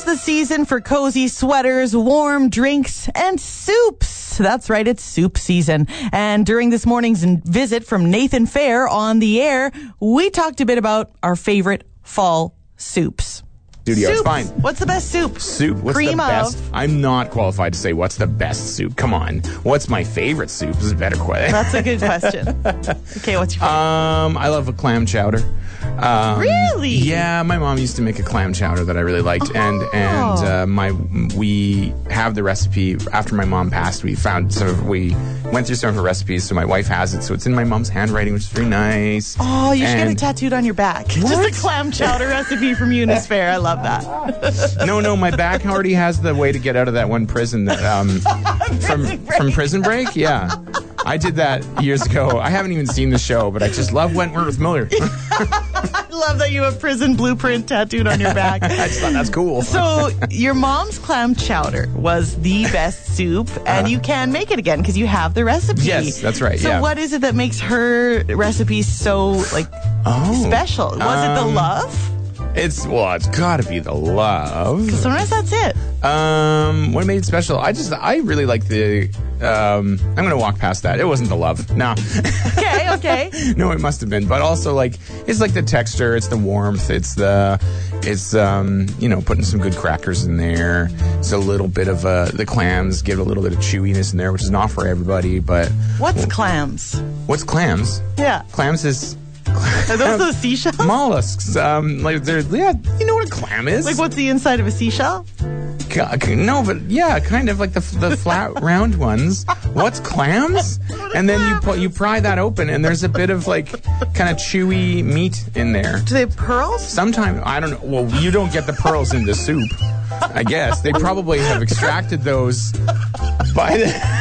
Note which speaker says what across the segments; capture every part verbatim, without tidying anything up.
Speaker 1: the season for cozy sweaters, warm drinks, and soups. That's right, it's soup season. And during this morning's visit from Nathan Fair on the air, we talked a bit about our favorite fall soups.
Speaker 2: Studio, it's fine.
Speaker 1: What's the best soup?
Speaker 2: Soup? What's
Speaker 1: Cream
Speaker 2: the best?
Speaker 1: of.
Speaker 2: I'm not qualified to say what's the best soup. Come on. What's my favorite soup? This is a better question.
Speaker 1: That's a good question. Okay, what's your favorite?
Speaker 2: Um, I love a clam chowder. Um,
Speaker 1: really?
Speaker 2: Yeah, my mom used to make a clam chowder that I really liked,
Speaker 1: oh.
Speaker 2: and and uh, my we have the recipe after my mom passed. We found some of we went through some of her recipes, so my wife has it. So it's in my mom's handwriting, which is very nice.
Speaker 1: Oh, you should
Speaker 2: and
Speaker 1: get it tattooed on your back.
Speaker 2: What?
Speaker 1: Just a clam chowder recipe from Eunice Fair. I love that.
Speaker 2: No, no, my back already has the way to get out of that one prison that um from from Prison Break. Yeah. I did that years ago. I haven't even seen the show, but I just love Wentworth Miller.
Speaker 1: I love that you have prison blueprint tattooed on your back.
Speaker 2: I just thought that's cool.
Speaker 1: So your mom's clam chowder was the best soup, and uh, you can make it again because you have the recipe.
Speaker 2: Yes, that's right.
Speaker 1: So
Speaker 2: yeah.
Speaker 1: what is it that makes her recipe so like
Speaker 2: oh,
Speaker 1: special? Was
Speaker 2: um,
Speaker 1: it the love?
Speaker 2: It's well, it's got to be the love.
Speaker 1: Sometimes that's it.
Speaker 2: Um, what made it special? I just, I really like the. Um, I'm gonna walk past that. It wasn't the love. No.
Speaker 1: Okay. Okay.
Speaker 2: No, it must have been. But also, like, it's like the texture. It's the warmth. It's the. It's um, you know, putting some good crackers in there. It's a little bit of uh, the clams give a little bit of chewiness in there, which is not for everybody. But
Speaker 1: what's
Speaker 2: well,
Speaker 1: clams?
Speaker 2: What's clams?
Speaker 1: Yeah.
Speaker 2: Clams is.
Speaker 1: Are those those seashells?
Speaker 2: Mollusks. Um, like they're yeah. You know what a clam is?
Speaker 1: Like what's the inside of a seashell?
Speaker 2: No, but yeah, kind of like the the flat round ones. What's clams? And then you put you pry that open, and there's a bit of like kind of chewy meat in there.
Speaker 1: Do they have pearls?
Speaker 2: Sometimes I don't know. Well, you don't get the pearls in the soup. I guess they probably have extracted those by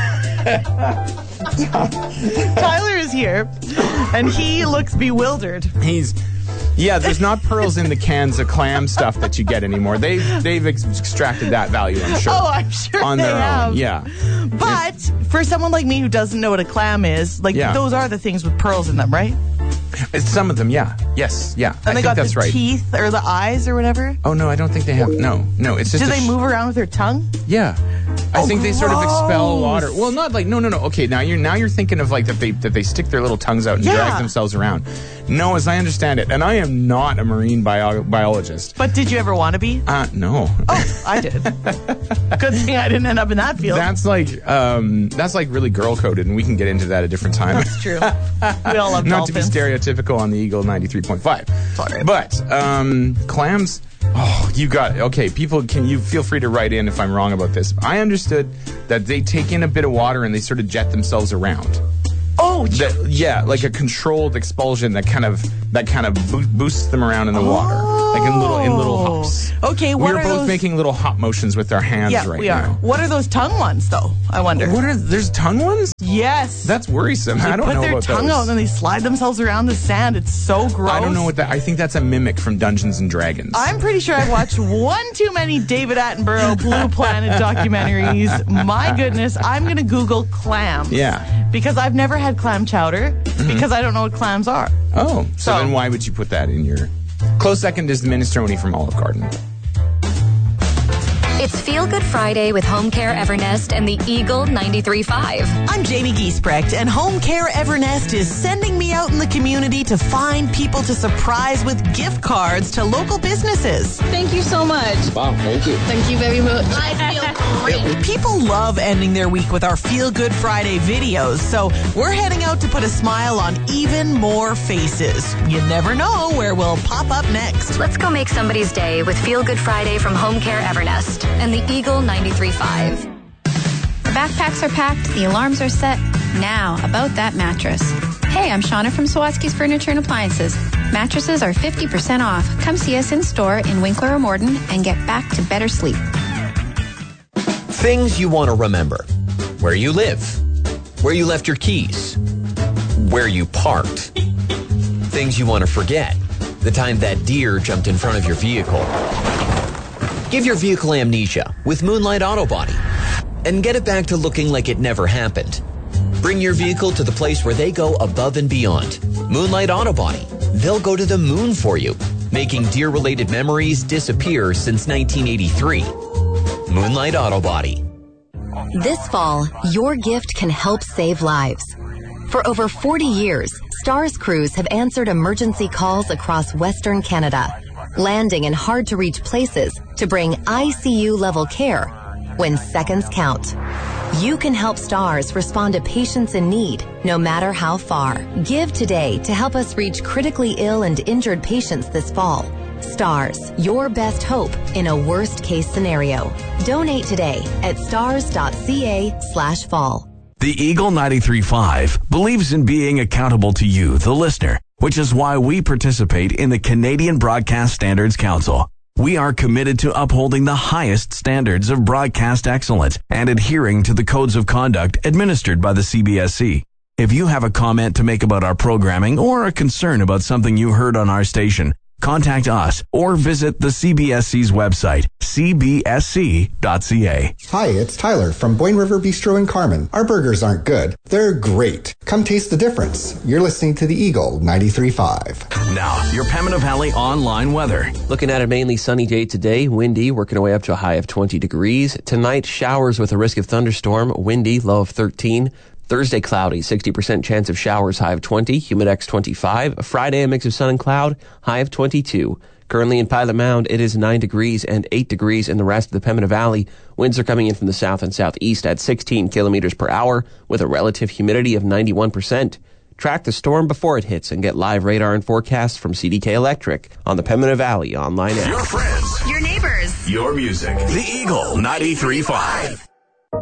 Speaker 2: the.
Speaker 1: Tyler is here, and he looks bewildered.
Speaker 2: He's. Yeah, there's not pearls in the cans of clam stuff that you get anymore. They've they've ex- extracted that value, I'm sure.
Speaker 1: Oh, I'm sure
Speaker 2: on
Speaker 1: they
Speaker 2: their
Speaker 1: have.
Speaker 2: own. Yeah.
Speaker 1: But for someone like me who doesn't know what a clam is, like
Speaker 2: yeah.
Speaker 1: those are the things with pearls in them, right?
Speaker 2: It's some of them, yeah. Yes, yeah.
Speaker 1: And
Speaker 2: I
Speaker 1: they
Speaker 2: think
Speaker 1: got
Speaker 2: that's
Speaker 1: the
Speaker 2: right.
Speaker 1: teeth or the eyes or whatever?
Speaker 2: Oh, no, I don't think they have. No, no, it's just.
Speaker 1: Do
Speaker 2: a
Speaker 1: they
Speaker 2: sh-
Speaker 1: move around with their tongue?
Speaker 2: Yeah. I
Speaker 1: oh,
Speaker 2: think
Speaker 1: gross.
Speaker 2: they sort of expel water. Well, not like no, no, no. Okay, now you're now you're thinking of like that they that they stick their little tongues out and
Speaker 1: yeah.
Speaker 2: drag themselves around. No, as I understand it, and I am not a marine bio- biologist.
Speaker 1: But did you ever want to be?
Speaker 2: Uh, no.
Speaker 1: Oh, I did. Good thing I didn't end up in that field.
Speaker 2: That's like um, that's like really girl coded, and we can get into that at a different time.
Speaker 1: That's true. We all love
Speaker 2: not
Speaker 1: dolphins.
Speaker 2: to be stereotypical on the Eagle ninety-three point five.
Speaker 1: Sorry.
Speaker 2: But um, clams. Oh, you got it. Okay, people, can you feel free to write in if I'm wrong about this? I understood that they take in a bit of water and they sort of jet themselves around.
Speaker 1: Oh,
Speaker 2: that, yeah, like a controlled expulsion that kind of that kind of bo- boosts them around in the
Speaker 1: oh.
Speaker 2: water, like in little in little hops.
Speaker 1: Okay, what
Speaker 2: we're
Speaker 1: are
Speaker 2: both
Speaker 1: those...
Speaker 2: making little hop motions with our hands
Speaker 1: yeah,
Speaker 2: right
Speaker 1: we are.
Speaker 2: now.
Speaker 1: What are those tongue ones, though? I wonder.
Speaker 2: What are there's tongue ones?
Speaker 1: Yes.
Speaker 2: That's worrisome.
Speaker 1: They
Speaker 2: I don't
Speaker 1: put
Speaker 2: know
Speaker 1: their
Speaker 2: about
Speaker 1: tongue
Speaker 2: those.
Speaker 1: out and then they slide themselves around the sand. It's so gross.
Speaker 2: I don't know what that. I think that's a mimic from Dungeons and Dragons.
Speaker 1: I'm pretty sure I've watched one too many David Attenborough Blue Planet documentaries. My goodness, I'm gonna Google clams.
Speaker 2: Yeah.
Speaker 1: Because I've never had clam chowder mm-hmm. because I don't know what clams are.
Speaker 2: Oh, so,
Speaker 1: so
Speaker 2: then why would you put that in your? Close second is the minestrone from Olive Garden.
Speaker 3: It's Feel Good Friday with Home Care Evernest and the Eagle ninety-three point five.
Speaker 1: I'm Jamie Giesbrecht, and Home Care Evernest is sending me out in the community to find people to surprise with gift cards to local businesses.
Speaker 4: Thank you so much.
Speaker 5: Wow, thank you.
Speaker 4: Thank you very much. I feel great.
Speaker 1: People love ending their week with our Feel Good Friday videos, so we're heading out to put a smile on even more faces. You never know where we'll pop up next.
Speaker 3: Let's go make somebody's day with Feel Good Friday from Home Care Evernest and the Eagle ninety-three point five.
Speaker 6: The backpacks are packed, the alarms are set. Now, about that mattress. Hey, I'm Shauna from Sawatsky's Furniture and Appliances. Mattresses are fifty percent off. Come see us in store in Winkler or Morden and get back to better sleep.
Speaker 7: Things you want to remember. Where you live. Where you left your keys. Where you parked. Things you want to forget. The time that deer jumped in front of your vehicle. Give your vehicle amnesia with Moonlight Auto Body and get it back to looking like it never happened. Bring your vehicle to the place where they go above and beyond. Moonlight Auto Body. They'll go to the moon for you. making deer-related memories disappear since nineteen eighty-three. Moonlight Auto Body.
Speaker 3: This fall, your gift can help save lives. For over forty years, STARS crews have answered emergency calls across Western Canada, landing in hard-to-reach places to bring I C U-level care when seconds count. You can help STARS respond to patients in need, no matter how far. Give today to help us reach critically ill and injured patients this fall. STARS, your best hope in a worst-case scenario. Donate today at stars.ca slash fall.
Speaker 5: The Eagle ninety-three point five believes in being accountable to you, the listener, which is why we participate in the Canadian Broadcast Standards Council. We are committed to upholding the highest standards of broadcast excellence and adhering to the codes of conduct administered by the C B S C. If you have a comment to make about our programming or a concern about something you heard on our station, contact us or visit the C B S C's website, c b s c dot c a.
Speaker 8: Hi, it's Tyler from Boyne River Bistro in Carman. Our burgers aren't good. They're great. Come taste the difference. You're listening to the Eagle ninety-three point five.
Speaker 5: Now, your Pembina Valley online weather.
Speaker 9: Looking at a mainly sunny day today, windy, working our way up to a high of twenty degrees. Tonight, showers with a risk of thunderstorm, windy, low of thirteen. Thursday, cloudy, sixty percent chance of showers, high of twenty, humidex twenty-five. Friday, a mix of sun and cloud, high of twenty-two. Currently in Pilot Mound, it is nine degrees and eight degrees in the rest of the Pembina Valley. Winds are coming in from the south and southeast at sixteen kilometers per hour with a relative humidity of ninety-one percent. Track the storm before it hits and get live radar and forecasts from C D K Electric on the Pembina Valley online app.
Speaker 5: Your friends.
Speaker 3: Your neighbors.
Speaker 5: Your music. The Eagle ninety-three point five.